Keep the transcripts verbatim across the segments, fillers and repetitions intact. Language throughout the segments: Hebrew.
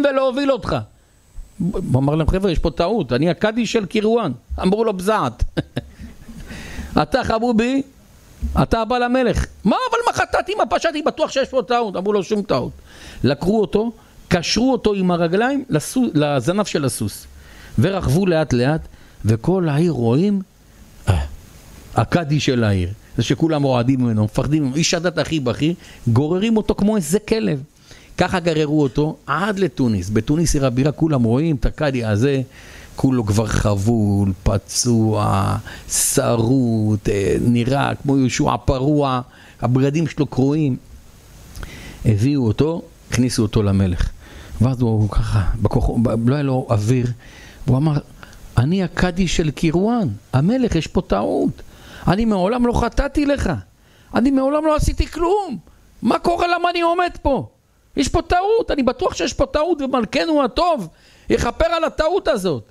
ולהוביל אותך. הוא אמר להם, חבר'ה, יש פה טעות, אני הקדי של קירואן. אמרו לו, בזעת. אתה חבובי, אתה הבא למלך. מה, אבל מה חטאתי, מה פשעתי, בטוח שיש פה טעות. אמרו לו, שום טעות. לקחו אותו, קשרו אותו עם הרגליים לסוס, לזנב של הסוס. ורחבו לאט לאט, וכל העיר רואים, אה, הקדי של העיר. זה שכולם רועדים ממנו, מפחדים ממנו, איש הדת הכי בכיר, גוררים אותו כמו איזה כלב. ככה גררו אותו עד לתוניס. בתוניס עיר הבירה כולם רואים את הקדי הזה, כולו כבר חבול, פצוע, שרוט, נראה כמו יהושע פרוע, הבגדים שלו קרועים. הביאו אותו, הכניסו אותו למלך. ואז הוא ככה, בכוח, לא היה לו אוויר, הוא אמר, אני הקדי של קירואן, המלך, יש פה טעות. אני מעולם לא חטאתי לך. אני מעולם לא עשיתי כלום. מה קורה, למה אני עומד פה? יש פה טעות, אני בטוח שיש פה טעות, ומלכנו הטוב יכפר על הטעות הזאת.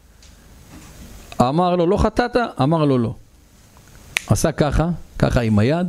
אמר לו, לא חטאת? אמר לו, לא. עשה ככה, ככה עם היד,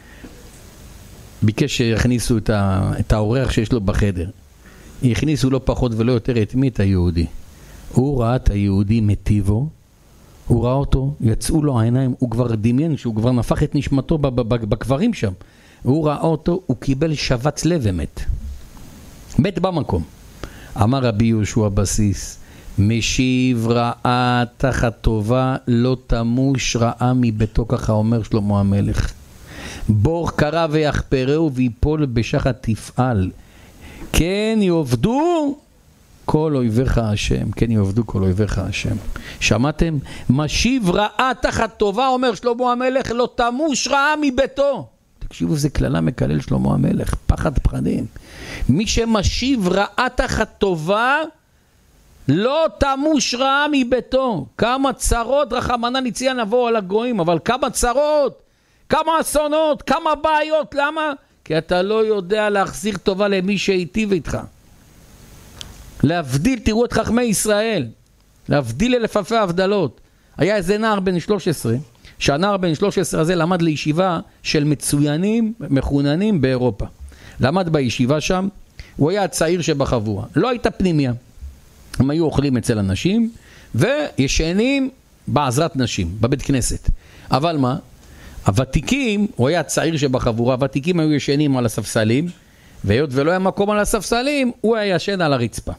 ביקש שיכניסו את, ה, את האורח שיש לו בחדר. הכניסו לא פחות ולא יותר את מי? את היהודי. הוא ראה את היהודי מטיבו, הוא ראה אותו, יצאו לו העיניים, הוא כבר דמיין שהוא כבר נפח את נשמתו בקברים שם. הוא ראה אותו, הוא קיבל שבץ לב ומת. מת במקום. אמר רבי יהושע בסיס, משיב רעה תחת טובה, לא תמוש רעה מביתו, ככה אומר שלמה המלך. בור קרא ויחפרהו ויפול בשחת תפעל. כן יעבדו כל אויביך השם, כן יעבדו כל אויביך השם. שמעתם? משיב רעה תחת טובה, אומר שלמה המלך, לא תמוש רעה מביתו. תקשיבו, זה כללה מקלל שלמה המלך, פחד פחדים. מי שמשיב רעה תחת טובה, לא תמוש רעה מביתו. כמה צרות רחמנא ליצלן נבוא על הגויים, אבל כמה צרות, כמה אסונות, כמה בעיות, למה? כי אתה לא יודע להחזיר טובה למי שהיטיב איתך. להבדיל, תראו את חכמי ישראל, להבדיל אלפי הבדלות. היה איזה נער בן שלוש עשרה, שהנער בן שלוש עשרה הזה למד לישיבה של מצוינים, מחוננים באירופה. למד בישיבה שם, הוא היה הצעיר שבחבורה, לא הייתה פנימיה. הם היו אוכלים אצל אנשים, וישנים בעזרת נשים, בבית כנסת. אבל מה? הוותיקים, הוא היה הצעיר שבחבורה, הוותיקים היו ישנים על הספסלים, והיות ולא היה מקום על הספסלים, הוא היה ישן על הרצפה.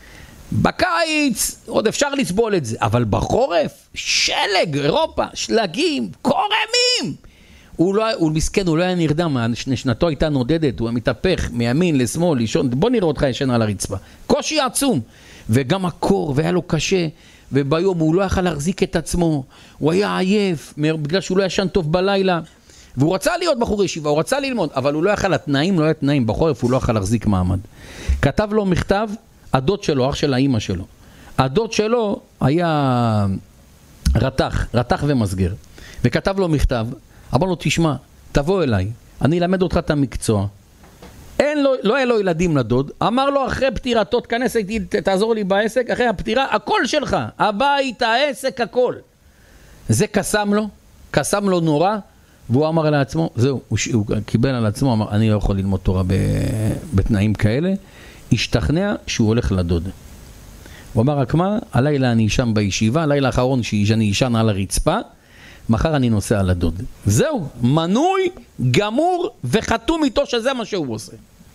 בקיץ עוד אפשר לסבול את זה, אבל בחורף, שלג, אירופה, שלגים, קורמים. הוא לא, הוא מסכן, הוא לא היה נרדם, שנתו הייתה נודדת, הוא מתהפך מימין לשמאל, לישון, בוא נראה אותך ישן על הרצפה. קושי עצום, וגם הקור, והיה לו קשה, וביום הוא לא יכל להחזיק את עצמו, הוא היה עייף, בגלל שהוא לא ישן טוב בלילה, והוא רצה להיות בחור ישיבה, הוא רצה ללמוד, אבל הוא לא יכל, התנאים לא היה תנאים, בחורף הוא לא יכל להחזיק מעמד. כתב לו מכתב, הדוד שלו, אח של האמא שלו. הדוד שלו היה רתח, רתח ומסגר. וכתב לו מכתב, אמר לו, תשמע, תבוא אליי, אני אלמד אותך את המקצוע. אין לו, לא היה לו ילדים לדוד, אמר לו אחרי פטירתו, תכנס איתי, תעזור לי בעסק, אחרי הפטירה, הכל שלך, הבית, העסק, הכל. זה קסם לו, קסם לו נורא, והוא אמר לעצמו, זהו, הוא, הוא קיבל על עצמו, אמר, אני לא יכול ללמוד תורה ב, בתנאים כאלה, השתכנע שהוא הולך לדוד. הוא אמר, רק מה, הלילה אני אשן בישיבה, הלילה האחרון שאני אשן על הרצפה, מחר אני נוסע על הדוד. זהו, מנוי, גמור וחתום איתו שזה מה שהוא עושה.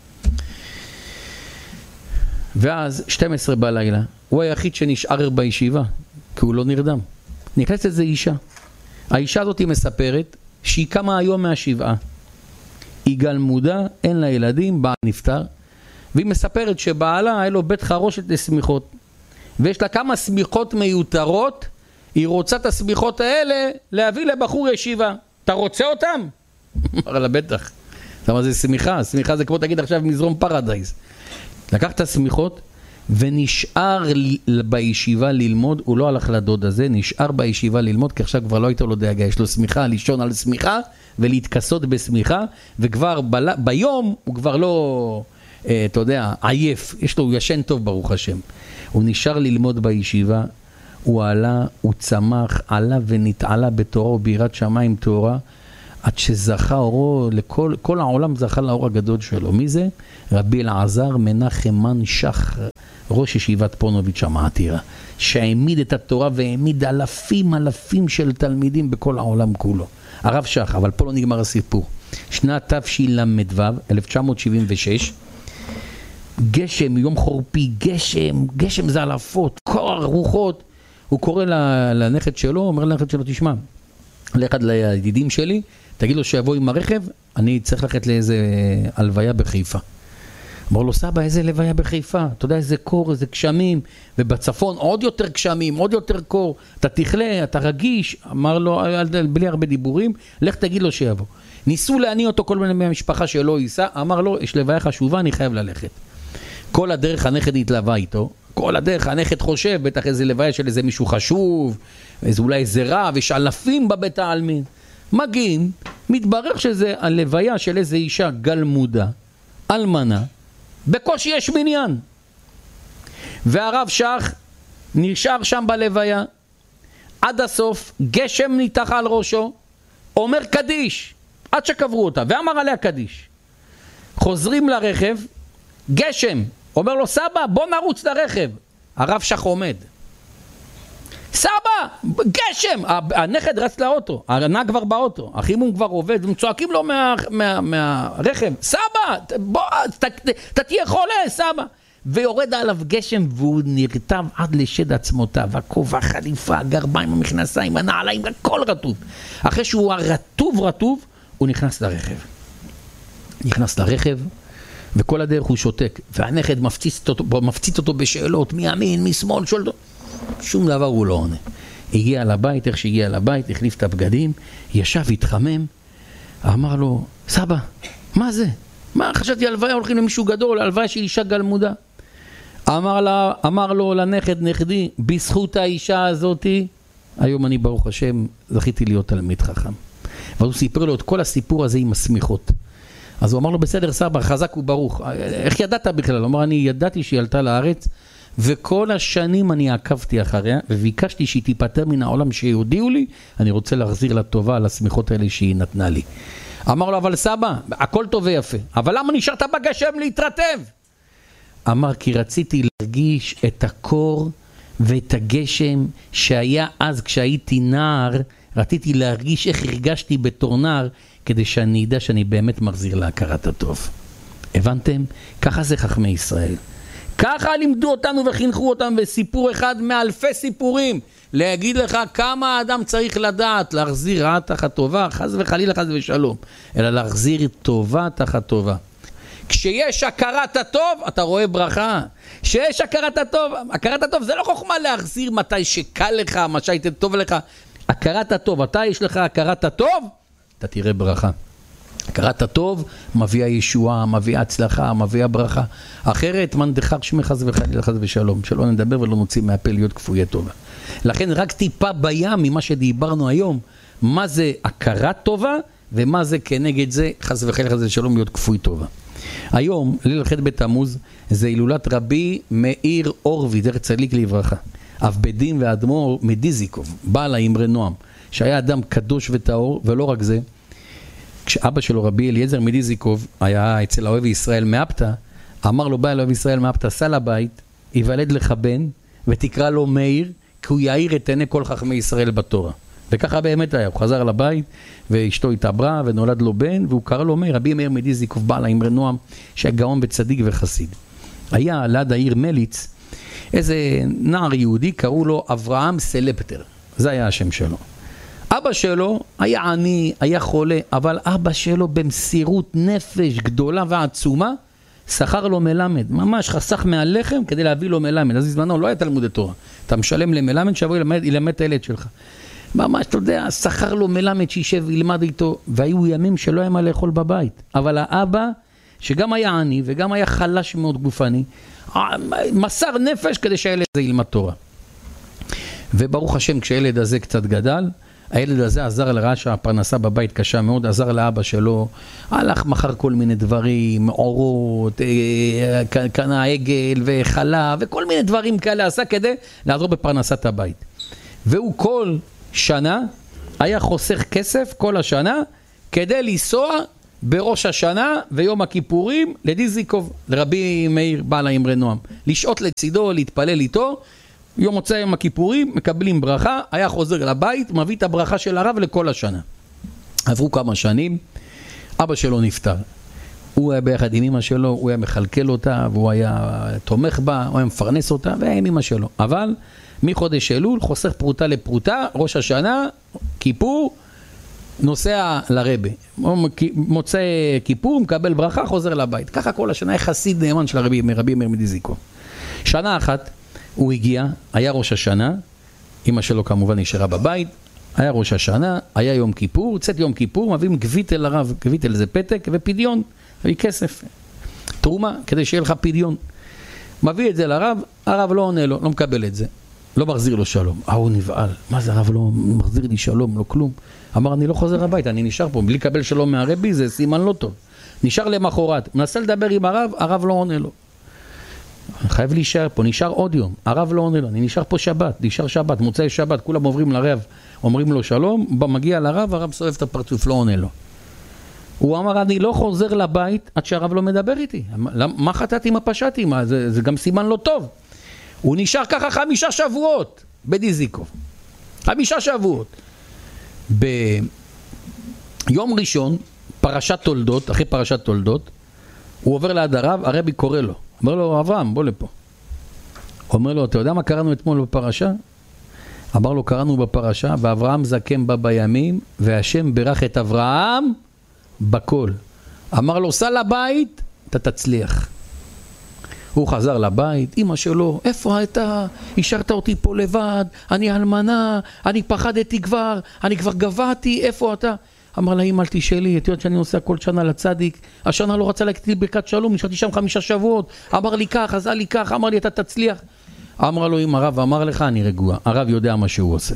ואז שתים עשרה בלילה, הוא היחיד שנשאר בישיבה, כי הוא לא נרדם. נכנסת איזו אישה. האישה הזאת היא מספרת שהיא קמה היום מהשבעה. היא גלמודה, אין לה ילדים, בעל נפטר, והיא מספרת שבעלה היה לו בית חרושת לסמיכות, ויש לה כמה סמיכות מיותרות, היא רוצה את הסמיכות האלה להביא לבחור ישיבה. אתה רוצה אותם? אמר לה, בטח. למה זה סמיכה? סמיכה זה כמו תגיד עכשיו מזרום פרדייז. לקח את הסמיכות ונשאר בישיבה ללמוד, הוא לא הלך לדוד הזה, נשאר בישיבה ללמוד, כי עכשיו כבר לא הייתה לו דאגה, יש לו סמיכה, לישון על סמיכה ולהתכסות בסמיכה, וכבר ב... ביום הוא כבר לא, אה, אתה יודע, עייף, יש לו, הוא ישן טוב ברוך השם. הוא נשאר ללמוד בישיבה, הוא עלה, הוא צמח, עלה ונתעלה בתורה וביראת שמיים תורה, עד שזכה אורו, לכל, כל העולם זכה לאור הגדול שלו. מי זה? רבי אלעזר מנחם מן שך, ראש ישיבת פונוביץ' המעתירה, שהעמיד את התורה והעמיד אלפים אלפים של תלמידים בכל העולם כולו. הרב שך, אבל פה לא נגמר הסיפור. שנת תשל"ו, אלף תשע מאות שבעים ושש, גשם, יום חורפי, גשם, גשם זה אלפות, קור, רוחות. הוא קורא לנכד שלו, אומר לנכד שלו, תשמע, לאחד לידידים שלי, תגיד לו שיבוא עם הרכב, אני צריך ללכת לאיזה הלוויה בחיפה. אמר לו, סבא, איזה לוויה בחיפה? אתה יודע איזה קור, איזה גשמים, ובצפון עוד יותר גשמים, עוד יותר קור, אתה תכלה, אתה רגיש. אמר לו, בלי הרבה דיבורים, לך תגיד לו שיבוא. ניסו להניע אותו כל מיני מהמשפחה שלא ייסע, אמר לו, יש לוויה חשובה, אני חייב ללכת. כל הדרך הנכד התלווה איתו, כל הדרך הנכד חושב, בטח איזה לוויה של איזה מישהו חשוב, איזה אולי איזה רב, יש אלפים בבית העלמין. מגיעים, מתברר שזה הלוויה של איזה אישה גלמודה, אלמנה, בקושי יש מניין. והרב שך נשאר שם בלוויה, עד הסוף, גשם ניתח על ראשו, אומר קדיש, עד שקברו אותה, ואמר עליה קדיש. חוזרים לרכב, גשם, אומר לו, סבא, בוא נרוץ לרכב. הרב שך עומד. סבא, גשם! הנכד רץ לאוטו, הנהג כבר באוטו, החימום כבר עובד, והם צועקים לו מה, מה, מהרכב, סבא, בוא, אתה תהיה חולה, סבא. ויורד עליו גשם, והוא נרטב עד לשד עצמותיו, הכובע, החליפה, הגרביים, המכנסיים, הנעליים, הכל רטוב. אחרי שהוא הרטוב רטוב, הוא נכנס לרכב. נכנס לרכב, וכל הדרך הוא שותק, והנכד מפציץ אותו, מפציץ אותו בשאלות, מימין, משמאל, שואל אותו. שום דבר הוא לא עונה. הגיע לבית, איך שהגיע לבית, החליף את הבגדים, ישב, התחמם, אמר לו, סבא, מה זה? מה, חשבתי הלוויה הולכים למישהו גדול, הלוויה של אישה גלמודה. אמר, לה, אמר לו לנכד, נכדי, בזכות האישה הזאתי, היום אני ברוך השם זכיתי להיות תלמיד חכם. ואז הוא סיפר לו את כל הסיפור הזה עם הסמיכות. אז הוא אמר לו, בסדר סבא, חזק וברוך. איך ידעת בכלל? הוא אמר, אני ידעתי שהיא עלתה לארץ, וכל השנים אני עקבתי אחריה, וביקשתי שהיא תיפטר מן העולם שיודיעו לי, אני רוצה להחזיר לה טובה על הסמיכות האלה שהיא נתנה לי. אמר לו, אבל סבא, הכל טוב ויפה, אבל למה נשארת בגשם להתרטב? אמר, כי רציתי להרגיש את הקור ואת הגשם שהיה אז כשהייתי נער, רציתי להרגיש איך הרגשתי בתור נער, כדי שאני ידע שאני באמת מחזיר להכרת הטוב. הבנתם? ככה זה חכמי ישראל. ככה לימדו אותנו וחינכו אותנו בסיפור אחד מאלפי סיפורים. להגיד לך כמה האדם צריך לדעת, להחזיר רעה תחת טובה, חס וחלילה חס ושלום, אלא להחזיר טובה תחת טובה. כשיש הכרת הטוב, אתה רואה ברכה. כשיש הכרת הטוב, הכרת הטוב זה לא חוכמה להחזיר מתי שקל לך, מתי טוב לך. הכרת הטוב, אתה יש לך הכרת הטוב, אתה תראה ברכה. הכרת הטוב מביאה ישועה, מביאה הצלחה, מביאה ברכה. אחרת מנדחר שמי חס וחלילה חס ושלום, שלא נדבר ולא נוציא מהפה להיות כפויי טובה. לכן רק טיפה בים ממה שדיברנו היום, מה זה הכרת טובה ומה זה כנגד זה חס וחלילה חס ושלום להיות כפוי טובה. היום ליל ח' בתמוז זה הילולת רבי מאיר אורבי, זכר צדיק לברכה, אב בית דין ואדמו"ר מדיזיקוב, בעל האמרי נועם, שהיה אדם קדוש וטהור. ולא רק זה, כשאבא שלו רבי אליעזר מדיזיקוב היה אצל האוהב ישראל מאפתא, אמר לו, בא אל אוהב ישראל מאפתא, סע לבית, יוולד לך בן ותקרא לו מאיר, כי הוא יאיר את עיני כל חכמי ישראל בתורה. וככה באמת היה, הוא חזר לבית ואשתו התעברה ונולד לו בן, והוא קרא לו מאיר, רבי מאיר מדיזיקוב, בעל האמרי נועם, שהיה גאון וצדיק וחסיד. היה ליד העיר מליץ איזה נער יהודי, קראו לו אברהם סלפטר, זה היה השם שלו. אבא שלו היה עני, היה חולה, אבל אבא שלו במסירות נפש גדולה ועצומה, שכר לו מלמד, ממש חסך מהלחם כדי להביא לו מלמד. אז בזמנו לא היה תלמודי תורה, אתה משלם למלמד שבוא ילמד, ילמד את הילד שלך. ממש, אתה יודע, שכר לו מלמד שישב וילמד איתו, והיו ימים שלא היה מה לאכול בבית. אבל האבא, שגם היה עני וגם היה חלש מאוד גופני, מסר נפש כדי שהילד הזה ילמד תורה. וברוך השם, כשהילד הזה קצת גדל, הילד הזה עזר לראה שהפרנסה בבית קשה מאוד, עזר לאבא שלו, הלך מחר כל מיני דברים, אורות, קנה עגל וחלה וכל מיני דברים כאלה עשה כדי לעזור בפרנסת הבית. והוא כל שנה היה חוסך כסף כל השנה כדי לנסוע בראש השנה ויום הכיפורים לדיזיקוב, לרבי מאיר בעל האמרי נועם. לשעות לצידו, להתפלל איתו, יום מוצא יום הכיפורים, מקבלים ברכה, היה חוזר לבית, מביא את הברכה של הרב לכל השנה. עברו כמה שנים, אבא שלו נפטר. הוא היה ביחד עם אמא שלו, הוא היה מחלקל אותה, והוא היה תומך בה, הוא היה מפרנס אותה, והיה עם אמא שלו. אבל מחודש אלול, חוסך פרוטה לפרוטה, ראש השנה, כיפור, נוסע לרבה. מוצא כיפור, מקבל ברכה, חוזר לבית. ככה כל השנה היה חסיד נאמן של הרבי, מרבי מאיר מדיזיקוב. שנה אחת הוא הגיע, היה ראש השנה, אמא שלו כמובן נשארה בבית, היה ראש השנה, היה יום כיפור, צאת יום כיפור, מביאים גבית אל הרב, גבית אל זה פתק ופדיון, מביא כסף, תרומה, כדי שיהיה לך פדיון. מביא את זה לרב, הרב לא עונה לו, לא מקבל את זה, לא מחזיר לו שלום. אה, הוא נבעל, מה זה הרב לא מחזיר לי שלום, לא כלום. אמר, אני לא חוזר הבית, אני נשאר פה, בלי לקבל שלום מהרבי, זה סימן לא טוב. נשאר למחרת, מנסה לדבר עם הרב, הרב לא עונה לו. חייב להישאר פה, נשאר עוד יום, הרב לא עונה לו, אני נשאר פה שבת, נשאר שבת, מוצאי שבת, כולם עוברים לרב, אומרים לו שלום, מגיע לרב, הרב סובב את הפרצוף, לא עונה לו. הוא אמר, אני לא חוזר לבית עד שהרב לא מדבר איתי. מה חטאתי, מה פשעתי? מה, זה, זה גם סימן לא טוב. הוא נשאר ככה חמישה שבועות בדיזיקוב. חמישה שבועות. ביום ראשון, פרשת תולדות, אחרי פרשת תולדות, הוא עובר ליד הרב, הרבי קורא לו. אומר לו, אברהם, בוא לפה. אומר לו, אתה יודע מה קראנו אתמול בפרשה? אמר לו, קראנו בפרשה, ואברהם זקם בה בימים, והשם ברך את אברהם בכל. אמר לו, סע לבית, אתה תצליח. הוא חזר לבית, אמא שלו, איפה הייתה? השארת אותי פה לבד, אני אלמנה, אני פחדתי כבר, אני כבר גבעתי, איפה אתה? אמר לה, אמא, אל תשאלי, את יודעת שאני עושה כל שנה לצדיק, השנה לא רצה להקטיל ברכת שלום, נשארתי שם חמישה שבועות, אמר לי כך, עשה לי כך, אמר לי, אתה תצליח. אמר לו, אם הרב אמר לך, אני רגוע, הרב יודע מה שהוא עושה.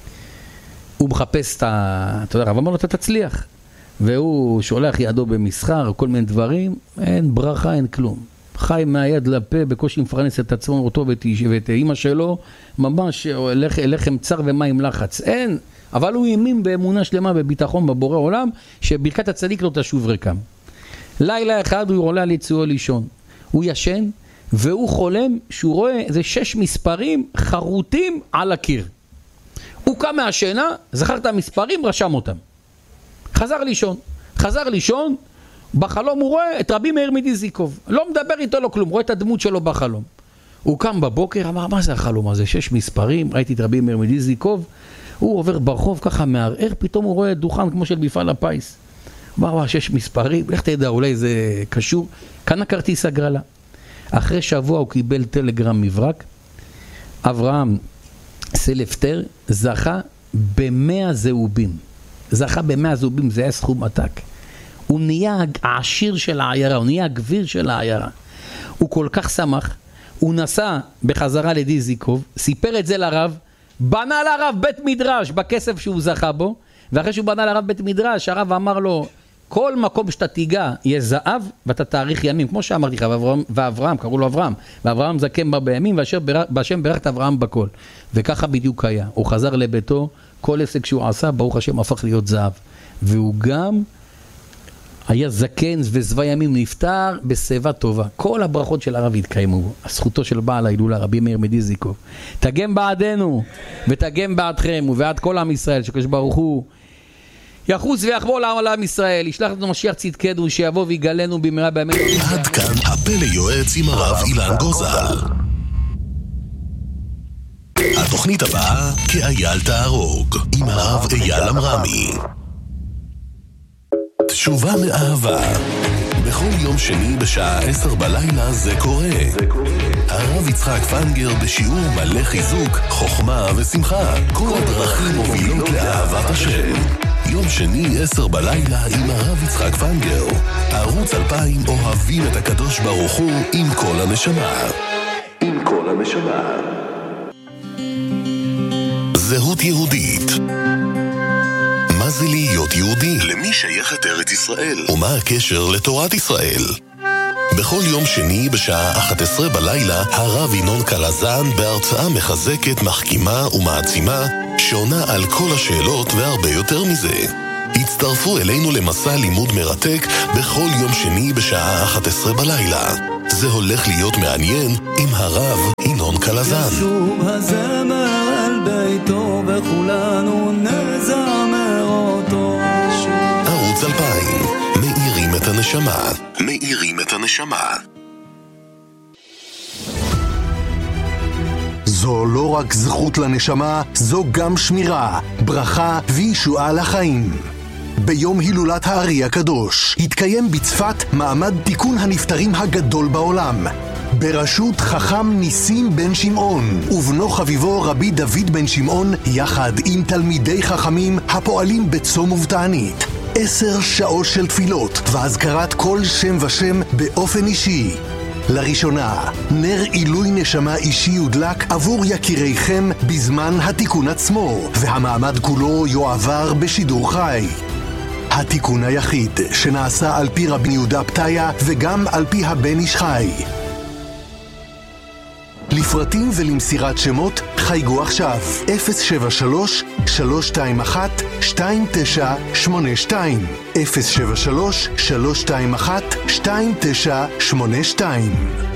הוא מחפש את ה... אתה יודע, הרב אמר לו, אתה תצליח. והוא שולח ידו במסחר, כל מיני דברים, אין ברכה, אין כלום. חי מהיד לפה, בקושי מפרנס את עצמו אותו ואת אמא שלו, ממש לחם צר ומים לחץ. אין, אבל הוא האמין באמונה שלמה, בביטחון בבורא עולם, שברכת הצדיק לא תשוב ריקם. לילה אחד הוא עולה על יצאו לישון. הוא ישן, והוא חולם שהוא רואה איזה שש מספרים חרוטים על הקיר. הוא קם מהשינה, זכר את המספרים, רשם אותם. חזר לישון. חזר לישון, בחלום הוא רואה את רבי מאיר מדיזיקוב. לא מדבר איתו לא כלום, רואה את הדמות שלו בחלום. הוא קם בבוקר, אמר, מה זה החלום הזה? שש מספרים, ראיתי את רבי מאיר מדיזיקוב. הוא עובר ברחוב ככה מערער, פתאום הוא רואה דוכן כמו של מפעל הפיס. וואו, שש מספרים, לך תדע, אולי זה קשור. קנה כרטיס הגרלה. אחרי שבוע הוא קיבל טלגרם מברק. אברהם סלפטר זכה במאה זהובים. זכה במאה זהובים, זה היה סכום עתק. הוא נהיה העשיר של העיירה, הוא נהיה הגביר של העיירה. הוא כל כך שמח, הוא נסע בחזרה לדיזיקוב, סיפר את זה לרב, בנה לרב בית מדרש בכסף שהוא זכה בו, ואחרי שהוא בנה לרב בית מדרש, הרב אמר לו, כל מקום שאתה תיגע יהיה זהב, ואתה תאריך ימים, כמו שאמרתי לך, ואברהם, ואברהם, קראו לו אברהם, ואברהם זקם בה בימים, ואשר בהשם ברך את אברהם בכל. וככה בדיוק היה. הוא חזר לביתו, כל עסק שהוא עשה, ברוך השם, הפך להיות זהב. והוא גם היה זקן וזבע ימים, נפטר בשיבה טובה. כל הברכות של הרב התקיימו. הזכותו של בעל ההילולה, רבי מאיר מדיזיקוב. תגם בעדנו, ותגם בעדכם, ובעד כל עם ישראל, שקדוש ברוך הוא יחוס ויחבור לעם ישראל, ישלח לנו משיח צדקנו, שיבוא ויגלנו במהרה בימינו. עד כאן הפלא יועץ עם הרב אילן גוזל. התוכנית הבאה, כאייל תהרוג, עם הרב אייל אמרמי. תשובה מאהבה. בכל יום שני בשעה עשר בלילה זה קורה. הרב יצחק פנגר בשיעור מלא חיזוק, חוכמה ושמחה. כל הדרכים מובילות לאהבת השם. יום שני עשר בלילה עם הרב יצחק פנגר. ערוץ אלפיים אוהבים את הקדוש ברוך הוא עם כל הנשמה. עם כל הנשמה. זהות יהודית. מה זה להיות יהודי? למי שייכת ארץ ישראל? ומה הקשר לתורת ישראל? בכל יום שני בשעה אחת עשרה בלילה, הרב ינון קלזן בהרצאה מחזקת, מחכימה ומעצימה, שעונה על כל השאלות והרבה יותר מזה. הצטרפו אלינו למסע לימוד מרתק בכל יום שני בשעה אחת עשרה בלילה. זה הולך להיות מעניין עם הרב ינון קלזן. ישוב הזמר אל ביתו וכולנו נזמר אותו. ערוץ אלפיים, מאירים את הנשמה. מאירים את הנשמה. זו לא רק זכות לנשמה, זו גם שמירה, ברכה וישועה לחיים. ביום הילולת הארי הקדוש התקיים בצפת מעמד תיקון הנפטרים הגדול בעולם, בראשות חכם ניסים בן שמעון ובנו חביבו רבי דוד בן שמעון, יחד עם תלמידי חכמים הפועלים בצום ובתענית. עשר שעות של תפילות והזכרת כל שם ושם באופן אישי. לראשונה, נר עילוי נשמה אישי יודלק עבור יקיריכם בזמן התיקון עצמו, והמעמד כולו יועבר בשידור חי. התיקון היחיד שנעשה על פי רבי יהודה פתיה וגם על פי הבן איש חי. לפרטים ולמסירת שמות חייגו עכשיו אפס שבע שלוש שלוש שתיים אחת שתיים תשע שמונה שתיים אפס שבע שלוש שלוש שתיים אחת שתיים תשע שמונה שתיים.